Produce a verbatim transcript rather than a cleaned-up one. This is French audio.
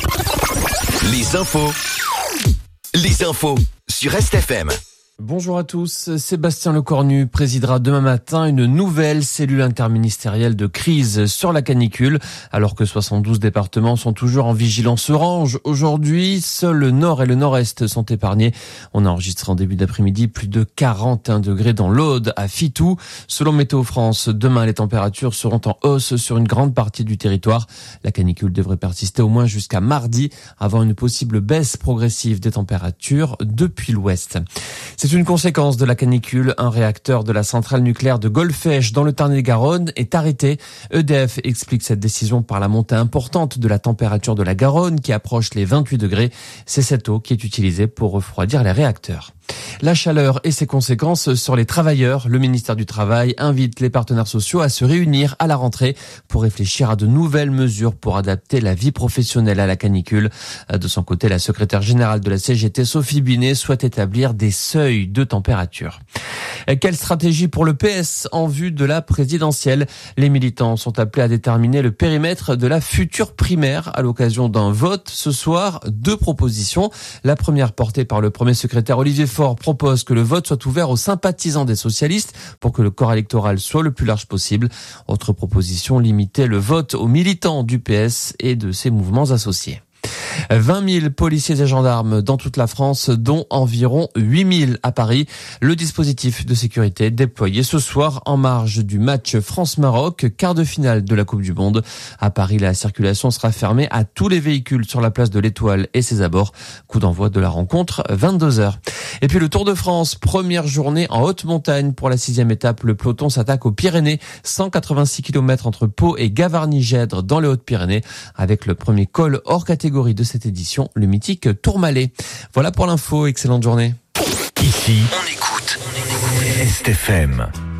Les infos. Les infos sur Est F M. Bonjour à tous. Sébastien Lecornu présidera demain matin une nouvelle cellule interministérielle de crise sur la canicule. Alors que soixante-douze départements sont toujours en vigilance orange, aujourd'hui, seuls le nord et le nord-est sont épargnés. On a enregistré en début d'après-midi plus de quarante et un degrés dans l'Aude, à Fitou. Selon Météo France, demain, les températures seront en hausse sur une grande partie du territoire. La canicule devrait persister au moins jusqu'à mardi, avant une possible baisse progressive des températures depuis l'ouest. C'est une conséquence de la canicule. Un réacteur de la centrale nucléaire de Golfech dans le Tarn-et-Garonne est arrêté. E D F explique cette décision par la montée importante de la température de la Garonne qui approche les vingt-huit degrés. C'est cette eau qui est utilisée pour refroidir les réacteurs. La chaleur et ses conséquences sur les travailleurs. Le ministère du Travail invite les partenaires sociaux à se réunir à la rentrée pour réfléchir à de nouvelles mesures pour adapter la vie professionnelle à la canicule. De son côté, la secrétaire générale de la C G T, Sophie Binet, souhaite établir des seuils de température. Quelle stratégie pour le P S en vue de la présidentielle? Les militants sont appelés à déterminer le périmètre de la future primaire à l'occasion d'un vote ce soir. Deux propositions. La première, portée par le premier secrétaire Olivier Faure, propose que le vote soit ouvert aux sympathisants des socialistes pour que le corps électoral soit le plus large possible. Autre proposition, limiter le vote aux militants du P S et de ses mouvements associés. vingt mille policiers et gendarmes dans toute la France, dont environ huit mille à Paris. Le dispositif de sécurité déployé ce soir en marge du match France-Maroc, quart de finale de la Coupe du Monde. À Paris, la circulation sera fermée à tous les véhicules sur la place de l'Étoile et ses abords. Coup d'envoi de la rencontre, vingt-deux heures. Et puis le Tour de France, première journée en haute montagne pour la sixième étape. Le peloton s'attaque aux Pyrénées, cent quatre-vingt-six kilomètres entre Pau et Gavarnie-Gèdre dans les Hautes-Pyrénées, avec le premier col hors catégorie de cette édition, le mythique Tourmalet. Voilà pour l'info, excellente journée. Ici, on écoute Est F M.